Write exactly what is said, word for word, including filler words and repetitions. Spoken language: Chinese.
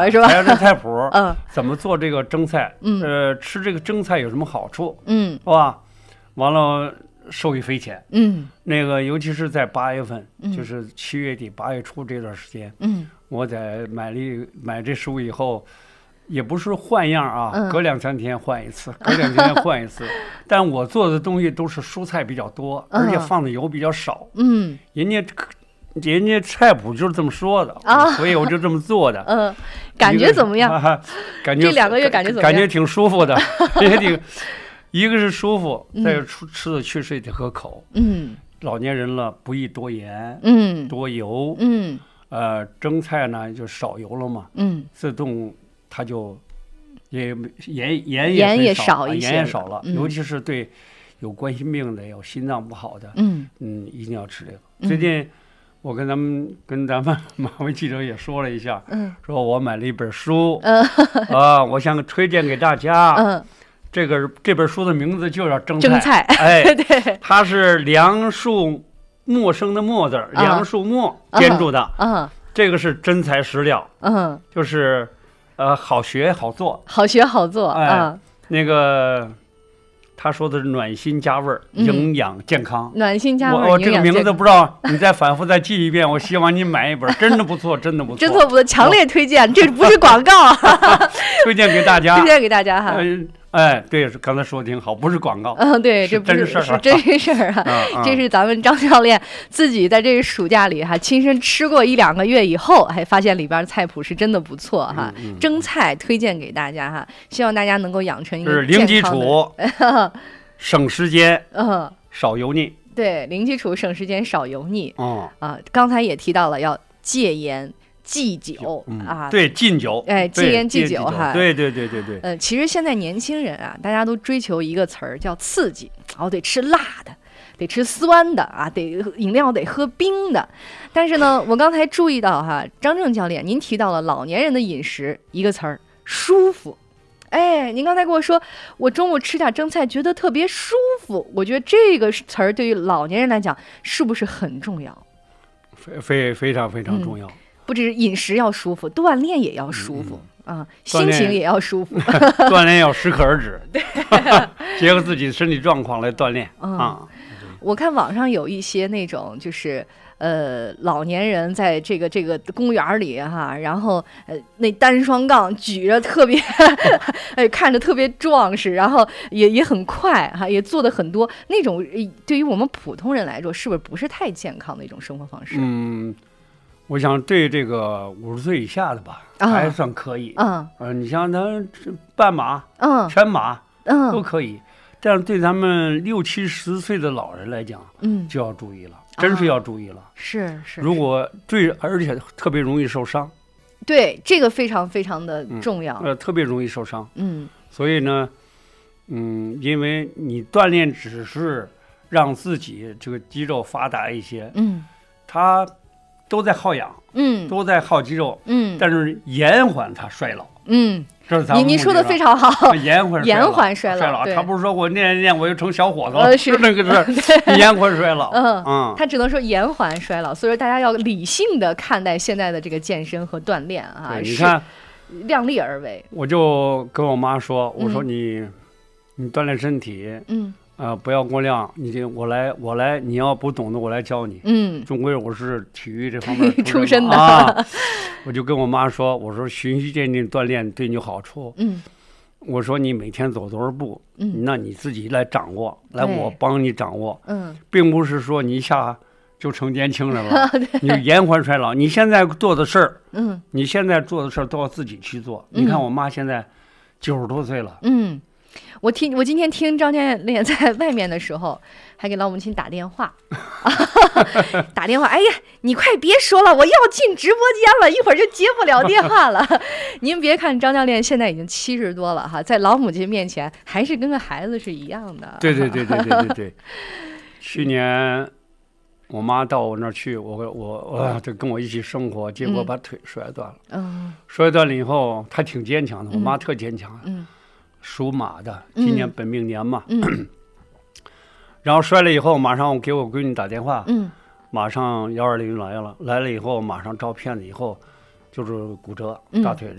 了是吧？ 查查菜谱， 嗯， 怎么做这个蒸菜？ 嗯， 呃，吃这个蒸菜有什么好处？ 嗯， 是吧？完了，受益匪浅。 嗯， 那个尤其是在八月份， 嗯、 就是七月底八月初这段时间， 嗯， 我在买了买这书以后。也不是换样啊， 嗯、 隔两三天换一次，隔两天换一次。但我做的东西都是蔬菜比较多， 嗯、 而且放的油比较少。 嗯， 人家人家菜谱就是这么说的啊，所以我就这么做的。 嗯，感觉怎么样？ 啊、感觉这两个月感觉怎么样？ 感觉挺舒服的，也挺。一个是舒服，再有吃吃的确实也得合口。 嗯， 老年人了不宜多盐， 嗯， 多油， 嗯， 呃，蒸菜呢就少油了嘛， 嗯， 自动。它就也盐盐盐也少一些， 盐也少了， 嗯、 尤其是对有冠心病的、有心脏不好的， 嗯嗯，一定要吃这个。嗯、最近我跟咱们跟咱们马文记者也说了一下， 嗯， 说我买了一本书， 嗯啊，我想推荐给大家， 嗯， 这个这本书的名字就叫蒸菜，蒸菜， 哎， 对， 它是梁树陌生的陌字，梁树墨编著的， 嗯， 这个是真材实料， 嗯， 就是。呃，好学好做， 好学好做， 哎， 啊， 那个他说的是暖心加味儿， 嗯、 营养健康。 暖心加味儿， 我我这个名字不知道，你再反复再记一遍。我希望你买一本，真的不错，真的不错， 真的不错，强烈推荐，这不是广告， 推荐给大家， 推荐给大家哈。 呃哎，对，刚才说的挺好，不是广告。 嗯，对，这不是是是真事儿啊， 啊这是咱们张教练自己在这个暑假里哈，亲身吃过一两个月以后，还发现里边菜谱是真的不错哈。 嗯嗯、 蒸菜推荐给大家哈，希望大家能够养成一个是零基础，省时间， 嗯， 少油腻。 对，零基础省时间少油腻。 哦啊，刚才也提到了要戒烟。忌酒、 嗯、 啊， 对，禁酒， 哎，戒烟忌酒哈， 对对对对对。 呃，其实现在年轻人啊，大家都追求一个词儿叫刺激，哦，得吃辣的，得吃酸的啊，得饮料得喝冰的。但是呢，我刚才注意到哈，张正教练您提到了老年人的饮食一个词儿舒服。哎，您刚才跟我说，我中午吃点蒸菜觉得特别舒服，我觉得这个词儿对于老年人来讲是不是很重要？ 非非非常非常重要。嗯， 不只是饮食要舒服，锻炼也要舒服、嗯、啊，心情也要舒服。 锻炼要适可而止，结合自己身体状况来锻炼、 嗯、 啊。 我看网上有一些那种就是呃老年人在这个这个公园里哈，然后呃那单双杠举着特别哎看着特别壮实，然后也也很快哈，也做的很多那种，对于我们普通人来说，是不是不是太健康的一种生活方式？ 嗯。我想对这个五十岁以下的吧，啊、还算可以。 嗯， 呃，你像他半马、 嗯， 全马， 嗯， 都可以。但是对咱们六七十岁的老人来讲， 嗯， 就要注意了，真是要注意了。啊、 是是。 如果对，而且特别容易受伤。 对，这个非常非常的重要。 嗯、呃，特别容易受伤。 嗯。 所以呢，嗯，因为你锻炼只是让自己这个肌肉发达一些， 嗯， 它。都在耗氧， 嗯， 都在耗肌肉， 嗯， 但是延缓它衰老， 嗯， 这是咱们您您说的非常好， 延缓延缓衰老， 老， 他不是说我练练我就成小伙子了， 呃、是那个是延缓衰老， 嗯嗯， 他只能说延缓衰老，所以说大家要理性的看待现在的这个健身和锻炼啊， 你看， 量力而为。 我就跟我妈说，我说你，嗯、你锻炼身体， 嗯。 啊、呃，不要过量，你这我来，我来，你要不懂的，我来教你。 嗯， 终归我是体育这方面出身的啊。我就跟我妈说，我说循序渐进锻炼对你有好处。 嗯， 我说你每天走多少步， 嗯， 那你自己来掌握，来我帮你掌握。 嗯， 并不是说你一下就成年轻人了，你延缓衰老。你现在做的事儿， 嗯， 你现在做的事儿都要自己去做。嗯、你看我妈现在九十多岁了， 嗯。我听我今天听张教练在外面的时候，还给老母亲打电话，打电话，哎呀，你快别说了，我要进直播间了，一会儿就接不了电话了。您别看张教练现在已经七十多了哈，在老母亲面前还是跟个孩子是一样的。 对对对对对对对。去年我妈到我那儿去，我我我就跟我一起生活，结果把腿摔断了。 嗯， 摔断了以后，她挺坚强的，我妈特坚强。 嗯。 属马的，今年本命年嘛， 嗯、 然后摔了以后，马上给我闺女打电话， 嗯， 马上幺二零来了，来了以后马上照片了以后，就是骨折，大腿